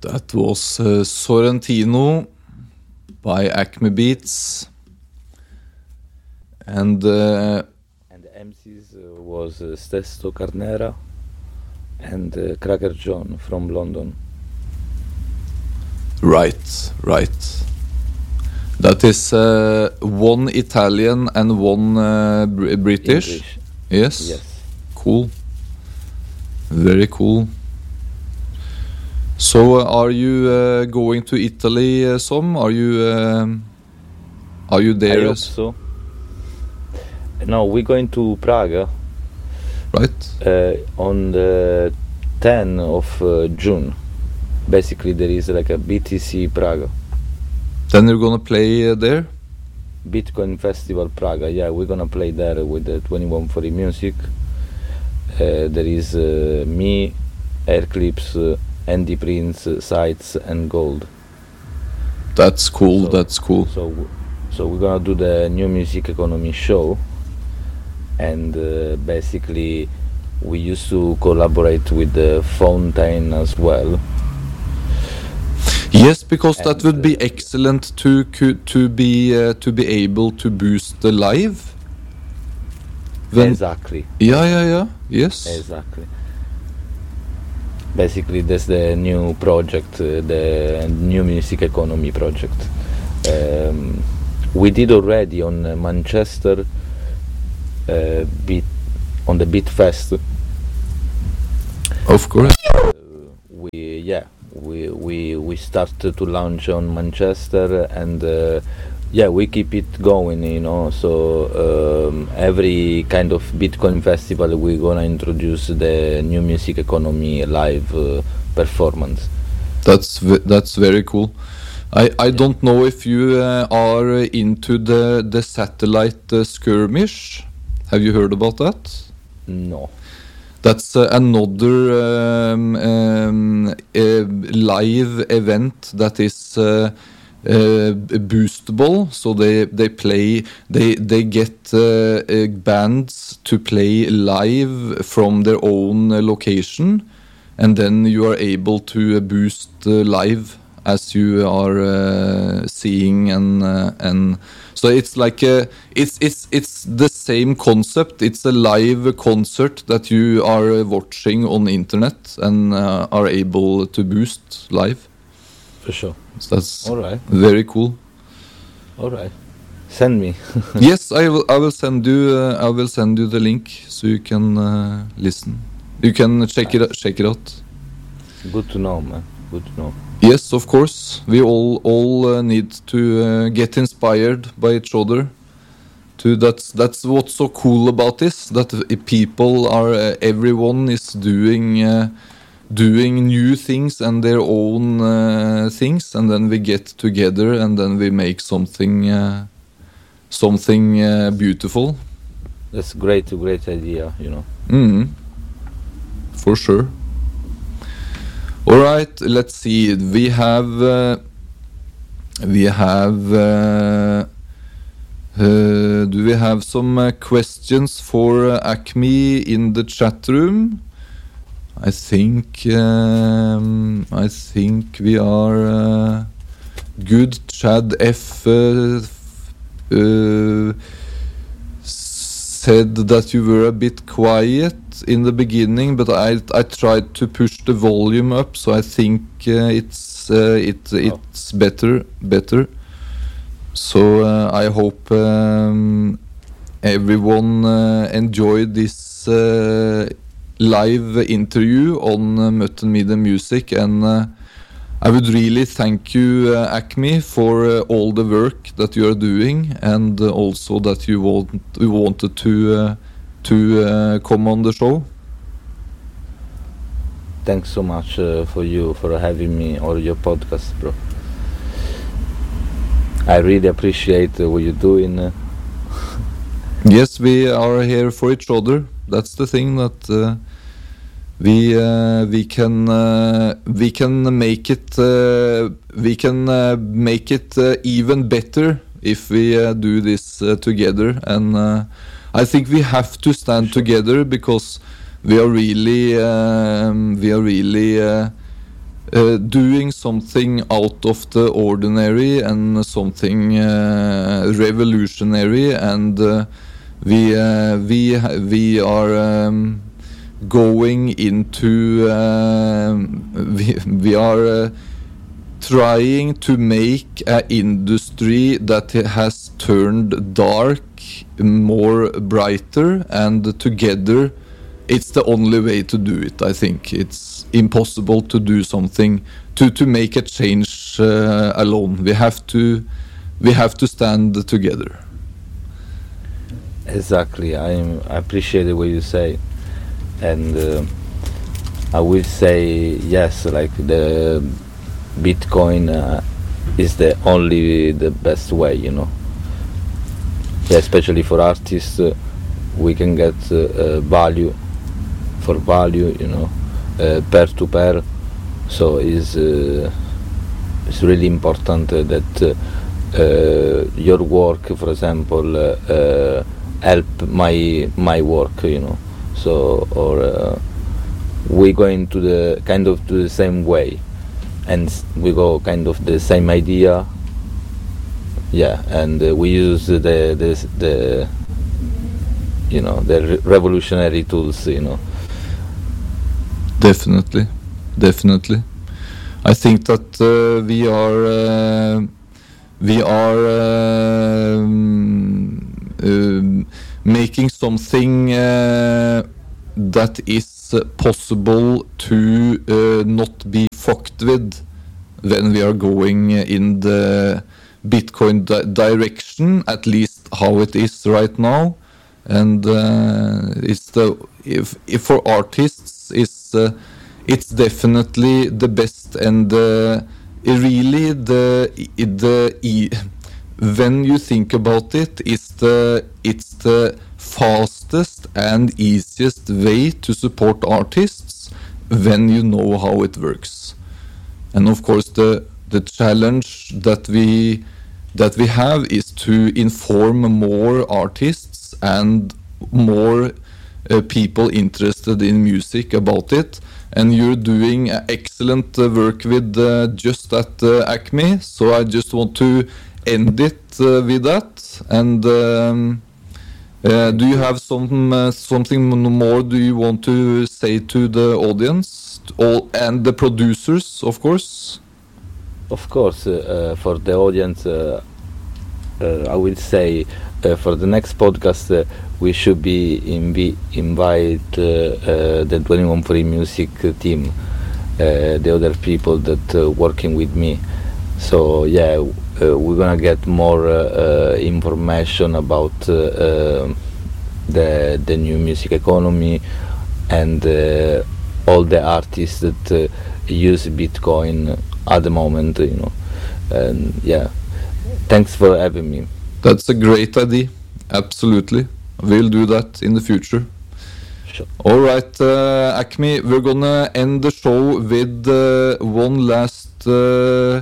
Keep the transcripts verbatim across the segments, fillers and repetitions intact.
That was uh, Sorrentino by Acme Beats. And uh, and the M Cs uh, was uh, Stesto Carnera and uh, Cracker John from London. Right, right. That is uh, one Italian and one uh, Br- British. English. Yes. Yes. Cool. Very cool. So, uh, are you uh, going to Italy, uh, some? Are you um, are you there? I hope so. No, we're going to Prague. Right. Uh, on the tenth of uh, June. Basically, there is like a B T C Prague. Then you're gonna play uh, there. Bitcoin Festival Prague. Yeah, we're gonna play there with the twenty-one forty Music. Uh, there is uh, me, Airclips, uh, Andy Prince, uh, Sights, and Gold. That's cool. So, that's cool. So, so we're gonna do the New Music Economy show, and uh, basically, we used to collaborate with the Fountain as well. Yes, because and that would be uh, excellent to co- to be uh, to be able to boost the live. When, exactly. Yeah, yeah, yeah. Yes. Exactly. Basically, that's the new project, uh, the New Music Economy project. Um, we did already on uh, Manchester, uh, beat, on the Beat Fest. Of course. Uh, we yeah we we we started to launch on Manchester, and uh, yeah, we keep it going, you know. So um, every kind of Bitcoin festival, we're gonna introduce the New Music Economy live uh, performance. That's v- that's very cool. I, I don't know if you uh, are into the the satellite uh, skirmish. Have you heard about that? No. That's uh, another um, um, uh, live event that is uh, uh, boostable. So they they play they they get uh, uh, bands to play live from their own uh, location, and then you are able to uh, boost uh, live as you are uh, seeing and uh, and. So it's like a, it's it's it's the same concept. It's a live concert that you are watching on the internet and uh, are able to boost live. For sure. So that's All right. very cool. All right. Send me. Yes, I will. I will send you. Uh, I will send you the link so you can uh, listen. You can check it check it out. Good to know, man. Good to know. Yes, of course. We all all uh, need to uh, get inspired by each other. To that's that's what's so cool about this. That uh, people are uh, everyone is doing uh, doing new things and their own uh, things, and then we get together and then we make something uh, something uh, beautiful. That's great, a great idea, you know. Mm, for sure. All right, let's see. We have uh, we have uh, uh, do we have some uh, questions for uh, Acme in the chat room? I think um, I think we are uh, good. Chad F uh, uh, said that you were a bit quiet in the beginning, but I I tried to push the volume up, so I think uh, it's uh, it it's better better. So uh, I hope um, everyone uh, enjoyed this uh, live interview on uh, Mutton Media Music, and uh, I would really thank you, uh, Acme, for uh, all the work that you are doing, and uh, also that you want you wanted to uh, to uh, come on the show. Thanks so much uh, for you for having me on your podcast, bro. I really appreciate uh, what you're doing. Uh. Yes, we are here for each other. That's the thing, that uh, we uh, we can uh, we can make it uh, we can uh, make it uh, even better if we uh, do this uh, together. And uh, I think we have to stand together, because we are really um, we are really uh, uh, doing something out of the ordinary and something uh, revolutionary, and uh, we uh, we we are um, going into um, we, we are uh, trying to make an industry that has turned dark more brighter, and together it's the only way to do it. I think it's impossible to do something to to make a change uh, alone. We have to we have to stand together. Exactly. I I appreciate what you say, and uh, I will say yes. Like the Bitcoin uh, is the only the best way, you know. Yeah, especially for artists, uh, we can get uh, uh, value for value, you know, uh, peer to peer. So is uh, it's really important uh, that uh, uh, your work, for example, uh, uh, help my my work, you know. So or uh, we go into the kind of to the same way, and we go kind of the same idea. Yeah, and uh, we use the the the you know the re- revolutionary tools, you know. Definitely, definitely. I think that uh, we are uh, we are um, um, making something uh, that is possible to uh, not be fucked with when we are going in the Bitcoin di- direction, at least how it is right now. And uh, it's the if, if for artists it's uh, it's definitely the best, and uh, really the the when you think about it, it's the it's the fastest and easiest way to support artists when you know how it works. And of course the the challenge that we that we have is to inform more artists and more uh, people interested in music about it. And you're doing uh, excellent uh, work with uh, just at uh, Acme, so I just want to end it uh, with that. And um, uh, do you have some uh, something more do you want to say to the audience, all and the producers, of course? Of course, uh, uh, for the audience, uh, uh, I will say uh, for the next podcast uh, we should be invi- invite uh, uh, the twenty-one Free Music team, uh, the other people that uh, working with me. So yeah, uh, we're gonna get more uh, uh, information about uh, uh, the the new music economy and uh, all the artists that uh, use Bitcoin at the moment, you know. And yeah, thanks for having me. That's a great idea. Absolutely. We'll do that in the future. Sure. All right, uh, Acme, we're gonna end the show with uh, one last uh,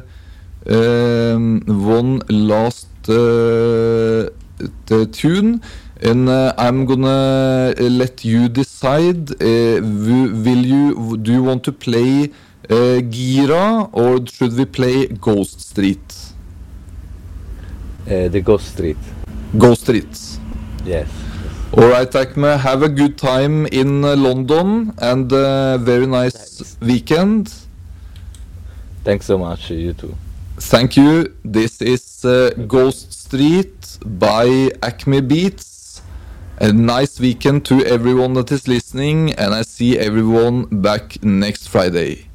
um, one last uh, t- tune, and uh, I'm gonna let you decide. Uh, w- will you do you want to play uh, Gira, or should we play Ghost Street? Uh, the Ghost Street. Ghost Street. Yes. All right, Acme, have a good time in uh, London, and a very nice Thanks. weekend. Thanks so much. You too. Thank you. This is uh, Ghost Street by Acme Beats. A nice weekend to everyone that is listening, and I see everyone back next Friday.